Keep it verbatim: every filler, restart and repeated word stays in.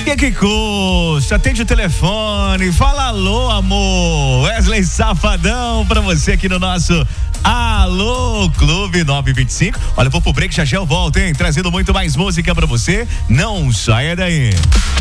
Que que custa? Atende o telefone, fala alô, amor. Wesley Safadão pra você aqui no nosso Alô Clube nove vinte e cinco. Olha, eu vou pro break, já já eu volto, hein? Trazendo muito mais música pra você. Não saia daí.